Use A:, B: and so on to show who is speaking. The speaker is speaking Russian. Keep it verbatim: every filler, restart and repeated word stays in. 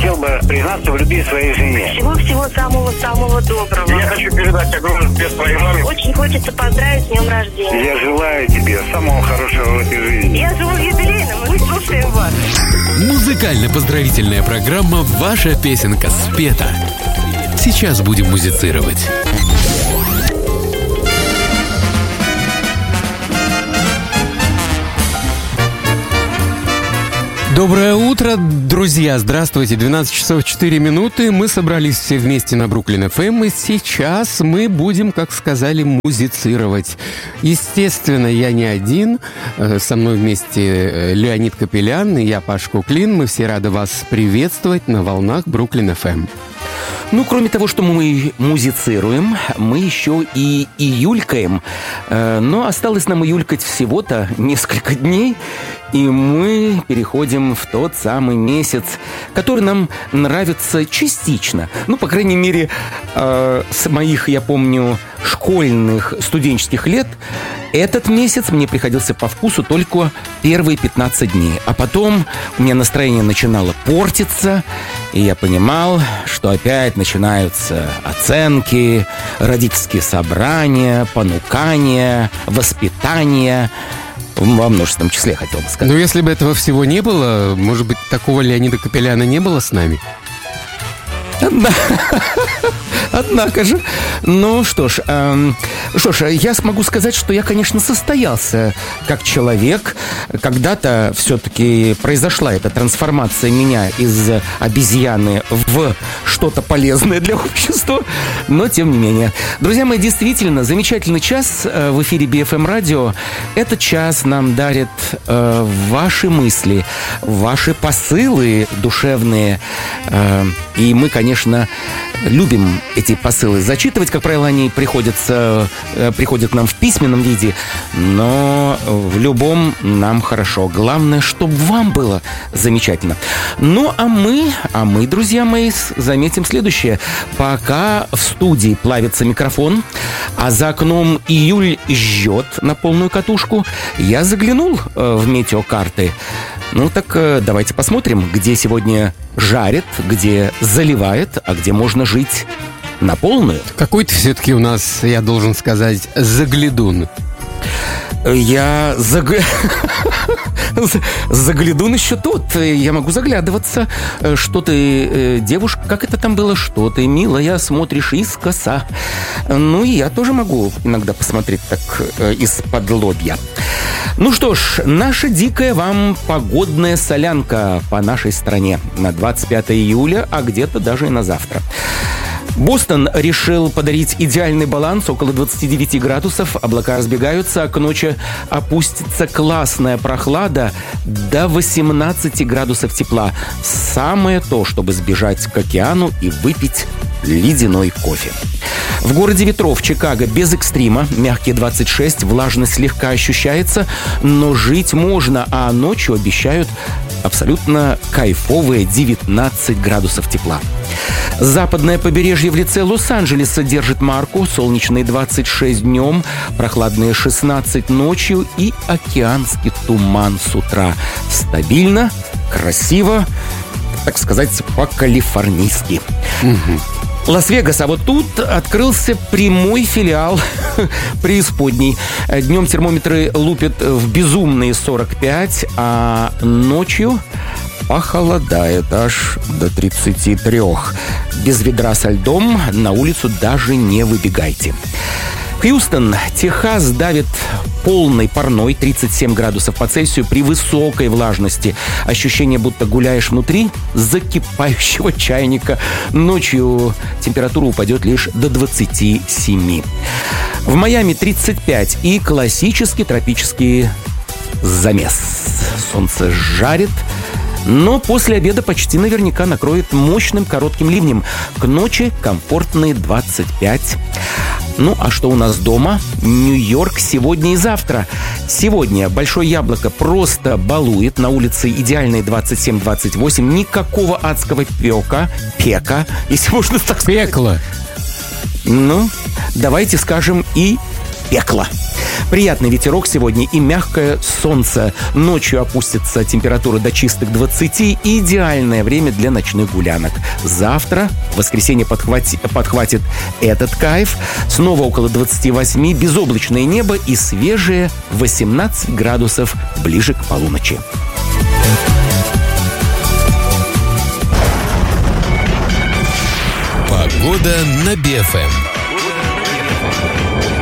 A: хотел бы признаться в любви своей жене.
B: Всего-всего самого-самого доброго.
A: Я хочу передать огромный привет своей маме.
B: Очень хочется поздравить с днем рождения.
A: Я желаю тебе самого хорошего в этой жизни.
B: Я живу в юбилейном, и мы слушаем вас.
C: Музыкально-поздравительная программа «Ваша песенка спета». Сейчас будем музицировать. Доброе утро, друзья! Здравствуйте! двенадцать часов четыре минуты. Мы собрались все вместе на Бруклин эф эм, и сейчас мы будем, как сказали, музицировать. Естественно, я не один. Со мной вместе Леонид Капелян и я, Паш Куклин. Мы все рады вас приветствовать на волнах Бруклин эф эм.
D: Ну, кроме того, что мы музицируем, мы еще и июлькаем. Но осталось нам июлькать всего-то несколько дней, и мы переходим в тот самый месяц, который нам нравится частично. Ну, по крайней мере, с моих, я помню, школьных, студенческих лет этот месяц мне приходился по вкусу только первые пятнадцать дней. А потом у меня настроение начинало портиться, и я понимал, что опять начинаются оценки, родительские собрания, понукания, воспитания. Во множественном числе, хотел бы сказать.
C: Ну, если бы этого всего не было, может быть, такого Леонида Капеляна не было с нами?
D: Однако же, ну что ж, эм, что ж, я смогу сказать, что я, конечно, состоялся как человек. Когда-то все-таки произошла эта трансформация меня из обезьяны в что-то полезное для общества, но тем не менее. Друзья мои, действительно, замечательный час в эфире би эф эм радио. Этот час нам дарит э, ваши мысли, ваши посылы душевные, э, и мы, конечно, любим эти посылы зачитывать. Как правило, они приходятся, приходят к нам в письменном виде, но в любом нам хорошо. Главное, чтобы вам было замечательно. Ну, а мы, а мы, друзья мои, заметим следующее. Пока в студии плавится микрофон, а за окном июль жжет на полную катушку, я заглянул в метеокарты. Ну так давайте посмотрим, где сегодня жарит, где заливает, а где можно жить на полную.
C: Какой ты все-таки у нас, я должен сказать, заглядун.
D: Я заг... заглядун еще тот. Я могу заглядываться. Что ты, девушка, как это там было? Что ты, милая, смотришь искоса? Ну, и я тоже могу иногда посмотреть так из-под лобья. Ну что ж, наша дикая вам погодная солянка по нашей стране на двадцать пятое июля, а где-то даже и на завтра. Бостон решил подарить идеальный баланс, около двадцать девять градусов, облака разбегаются, а к ночи опустится классная прохлада до восемнадцать градусов тепла. Самое то, чтобы сбежать к океану и выпить ледяной кофе. В городе ветров Чикаго без экстрима, мягкие двадцать шесть, влажность слегка ощущается, но жить можно, а ночью обещают абсолютно кайфовые девятнадцать градусов тепла. Западное побережье в лице Лос-Анджелеса держит марку, солнечные двадцать шесть днем, прохладные шестнадцать ночью и океанский туман с утра. Стабильно, красиво, так сказать, по-калифорнийски. Угу. Лас-Вегас, а вот тут открылся прямой филиал преисподней. Днем термометры лупят в безумные сорок пять, а ночью похолодает аж до тридцати трёх. Без ведра со льдом на улицу даже не выбегайте. Хьюстон, Техас давит полной парной, тридцать семь градусов по Цельсию при высокой влажности. Ощущение, будто гуляешь внутри закипающего чайника. Ночью температура упадет лишь до двадцати семи. В Майами тридцать пять и классический тропический замес. Солнце жарит, но после обеда почти наверняка накроет мощным коротким ливнем. К ночи комфортные двадцать пять. Ну, а что у нас дома? Нью-Йорк сегодня и завтра. Сегодня Большое Яблоко просто балует. На улице идеальные двадцать семь двадцать восемь. Никакого адского пека. Пека, если можно так сказать.
C: Пекло.
D: Ну, давайте скажем и пекло. Приятный ветерок сегодня и мягкое солнце. Ночью опустится температура до чистых двадцати. Идеальное время для ночных гулянок. Завтра, в воскресенье, подхвати, подхватит этот кайф. Снова около двадцати восьми, безоблачное небо и свежие восемнадцать градусов ближе к полуночи.
E: Погода на Би Эф Эм.